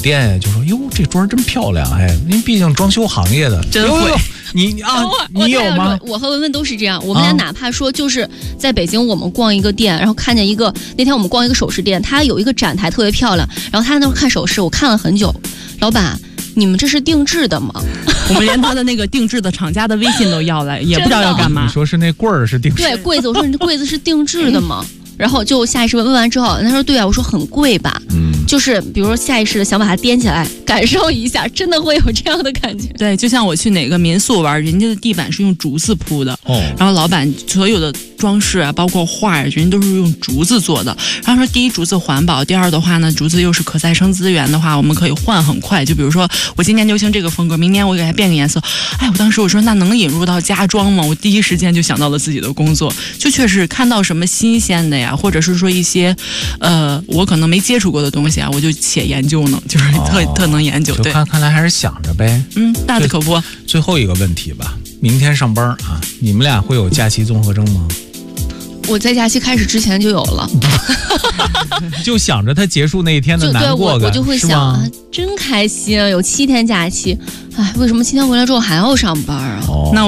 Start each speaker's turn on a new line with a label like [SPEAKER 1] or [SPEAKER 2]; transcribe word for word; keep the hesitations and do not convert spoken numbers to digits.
[SPEAKER 1] 店呀，就说哟这桌真漂亮，哎，您毕竟装修行业的，
[SPEAKER 2] 真会。
[SPEAKER 1] 你啊，你有吗？
[SPEAKER 3] 我和文文都是这样，我们俩哪怕说就是在北京，我们逛一个店，然后看见一个那天我们逛一个首饰店，它有一个展台特别漂亮，然后他在那看首饰，我看了很久，老板。你们这是定制的吗？
[SPEAKER 2] 我们连他的那个定制的厂家的微信都要来，也不知道要干嘛。
[SPEAKER 1] 你说是那柜儿是定制？
[SPEAKER 3] 对，柜子。我说你这柜子是定制的吗？然后就下意识问，问完之后，他说对啊，我说很贵吧，嗯，就是比如说下意识的想把它掂起来感受一下，真的会有这样的感觉。
[SPEAKER 2] 对，就像我去哪个民宿玩，人家的地板是用竹子铺的，哦，然后老板所有的装饰啊，包括画，人家都是用竹子做的。然后说第一，竹子环保；第二的话呢，竹子又是可再生资源的话，我们可以换很快。就比如说我今年流行这个风格，明年我给它变个颜色。哎，我当时我说那能引入到家装吗？我第一时间就想到了自己的工作，就确实看到什么新鲜的呀。或者是说一些，呃，我可能没接触过的东西啊，我就且研究呢，就是特、哦、特能研究。对，
[SPEAKER 1] 看看来还是想着呗。
[SPEAKER 2] 嗯，大的可不。
[SPEAKER 1] 最后一个问题吧，明天上班啊，你们俩会有假期综合征吗？
[SPEAKER 3] 我在假期开始之前就有了，
[SPEAKER 1] 就想着他结束那一天的难过感，
[SPEAKER 3] 我, 我就会想啊，真开心啊，有七天假期，哎，为什么七天回来之后还要上班啊？哦，
[SPEAKER 2] 那。